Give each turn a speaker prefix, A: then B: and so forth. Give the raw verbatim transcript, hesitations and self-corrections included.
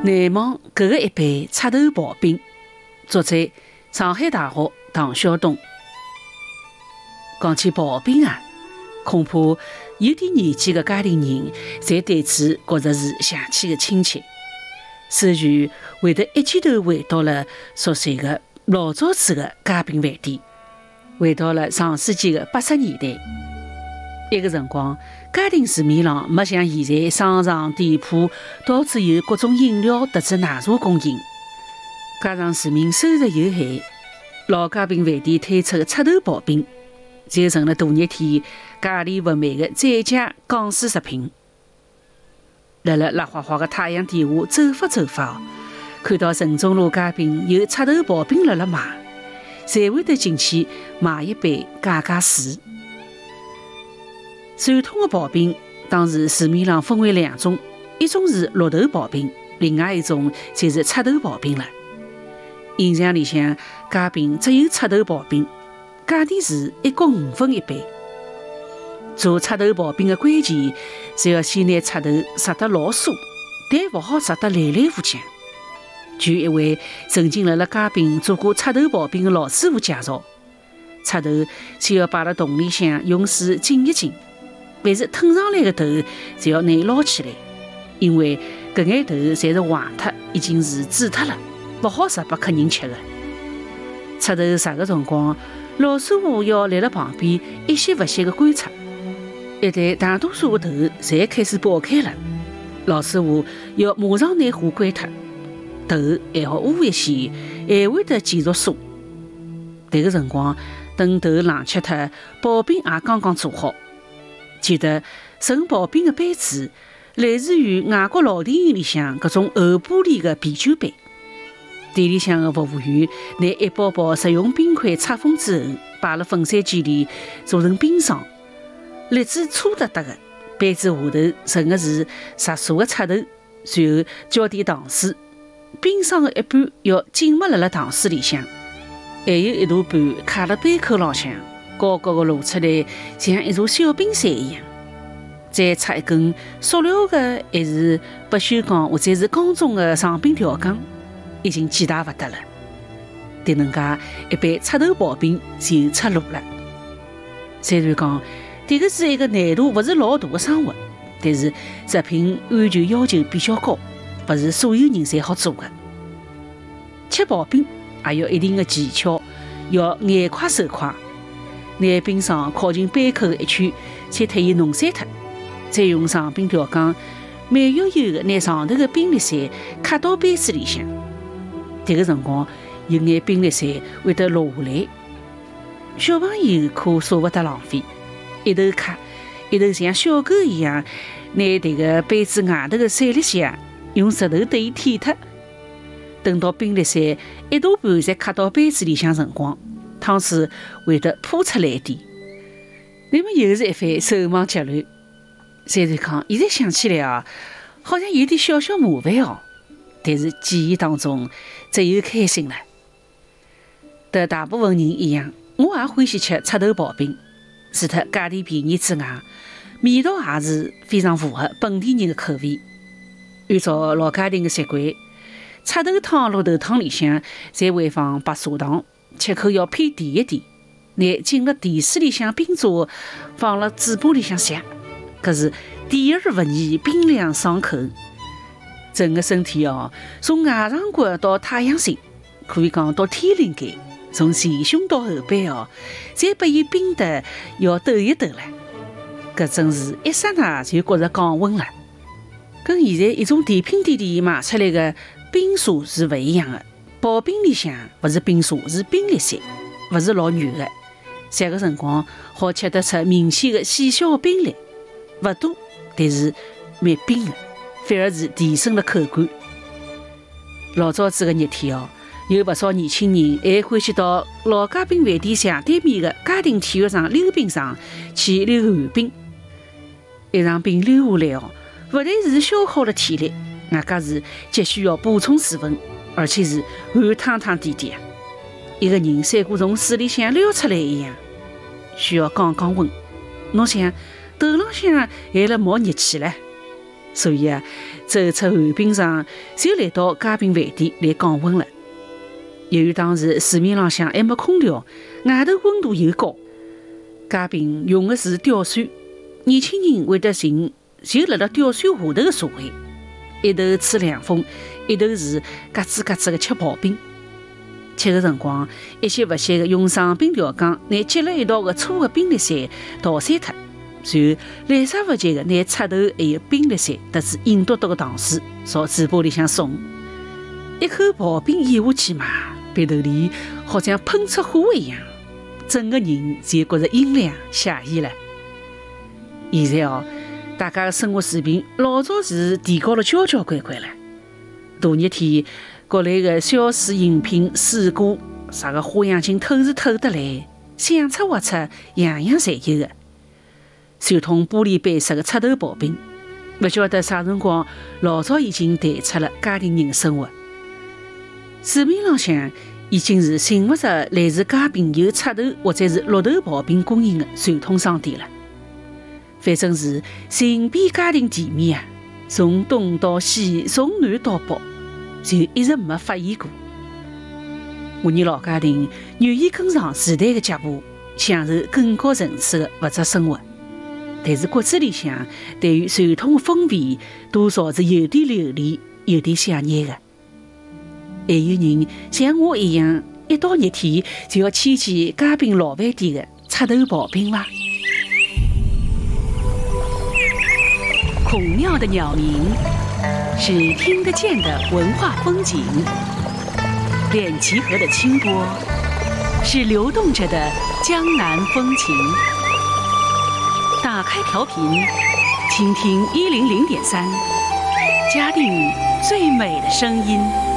A: 难忘搿个一杯赤头刨冰。作者：上海大学唐晓东。讲起刨冰啊，恐怕有点年纪的家庭人侪对此觉着是想起的亲切，手全会得一记头回到了熟悉的老早子的家饼饭店，回到了上世纪的八十年代。一个辰光，家庭市面上没像现在商场店铺到处有各种饮料特指奶茶供应，加上市民收入有限，老家饼饭店推出的赤头刨冰就成了大热天价钿不美的最佳港式食品。辣辣辣花花的太阳底下走法走法，看到城中路街边有赤头刨冰辣辣卖，才会得进去买一杯解解暑。传统的刨冰当时市面上分为两种，一种是绿豆刨冰，另外一种就是赤头刨冰了。印象里向街边只有赤头刨冰，价钿是一角五分一杯。做赤头刨冰的关键是要先拿赤头杀得老酥，但勿好杀得烂烂糊浆。据一位曾经辣辣街边做过赤头刨冰的老师傅介绍，赤头先要摆辣桶里向用水浸一浸，凡是吞上来的头就要拿捞起来，因为搿眼头侪是坏脱，已经是煮脱了，勿好食拨客人吃的。赤头杀个辰光，老师傅要立辣旁边一息勿歇地观察，一旦大多数的头侪开始爆开了，老师傅要马上拿火关脱，头还好捂一些，还会得继续酥。迭个辰光，等头冷却脱，刨冰也刚刚做好。记得盛刨冰的杯子来自于外国老电影里向搿种厚玻璃的啤酒杯。店里向的服务员拿一包包食用冰块拆封之后，摆辣粉山机里做成冰霜，粒子粗得得的，杯子下头盛的是熟茶的赤头，随后浇点糖水，冰霜的一半要浸没辣辣糖水里向，还有一大半卡辣杯口浪向，高高的露出来，像一座小冰山一样。再插一根塑料的还是不锈钢或者是钢种的长柄条杠，已经简单不得了。迭能介一杯赤头刨冰就出炉了。虽然讲迭个是一个难度不是老大的生活，但是食品安全要求比较高，不是所有人侪好做的。吃刨冰也要一定的技巧，要眼快手快。拿冰霜靠近杯口的一圈，先脱伊弄散脱，再用长柄条杠慢悠悠地拿上头的冰粒水卡到杯子里向。迭个辰光，有眼冰粒水会得落下来。小朋友可舍不得浪费，一头卡，一头像小狗一样拿迭个杯子外头的水粒水啊，用石头对伊舔脱。等到冰粒水一大半侪卡到杯子里向辰光，汤水会得泼出来一点。那么又是一番手忙脚乱。虽然讲现在想起来啊，好像有点小小麻烦哦，但是记忆当中只有开心了。和大部分人一样，我也欢喜吃赤头刨冰，除脱价钿便宜之外，味道也是非常符合本地人的口味。按照老家庭的习惯，赤头汤、绿豆汤里向侪会放白砂糖，吃口要偏甜一点。拿浸了甜水里向冰渣放了嘴巴里向吸，可是甜而不腻，冰凉爽口。整个身体哦，从外上骨到太阳穴，可以讲到天灵盖，从前胸到后背哦，侪被伊冰得要抖一抖了。搿真是一刹那就觉着降温了。跟现在一种甜品店里卖出来的冰茶是勿一样的。刨冰里向勿是冰茶，是冰粒水，勿是老软的。食个辰光好吃得出明显的细小的冰粒，勿多，但是蛮冰的，反而是提升了口感。老早子的热天哦，有不少年轻人还欢喜到老家冰饭店斜对面的家庭体育场溜冰场去溜旱冰。一场冰溜下来哦，勿但是消耗了体力，外加是急需要补充水分，而且是汗汤汤点点，一个人三过从水里向撩出来一样，需要降降温。侬想头浪向还辣冒热气唻， 所以啊，走出寒冰场，就来到嘉宾饭店来降温了。由于当时市面浪向还没空调，外头温度又高，嘉宾用的是吊扇，年轻人会得寻就辣辣吊扇下头的座位，一头吹凉风，一头是嘎吱嘎吱的吃刨冰。吃的辰光，一些不屑的用上冰条缸拿结了一道的粗的冰粒山捣散脱，然后来啥不及的拿插头还有冰粒山特子硬嘟嘟的糖水朝嘴巴里向送，一口刨冰咽下去嘛，鼻头里好像喷出火一样，整个人就觉着阴凉惬意了。现在哦，大家的生活水平老早是提高了交交关关了。大热天，各类的小水饮品、水果，啥个花样精透是透得来，想出活出，样样侪有的。传统玻璃杯式的插头刨冰，不晓得啥辰光，老早已经淡出了家庭人的生活。市面浪向已经是寻不着类似嘉宾有插头或者是绿豆刨冰供应的传统商店了。反正是寻遍家庭店面啊，从东到西，从南到北，就一直没发现过。我们老家庭愿意跟上时代的脚步，享受更高层次的物质生活，但是骨子里向对于传统的风味，多少是有点留恋，有点想念的。还有人像我一样，一到热天就要牵起嘉宾老饭店的插头刨冰伐？孔庙的鸟鸣是听得见的文化风景，脸齐河的清波是流动着的江南风情。打开调频，倾听一零零点三，嘉定最美的声音。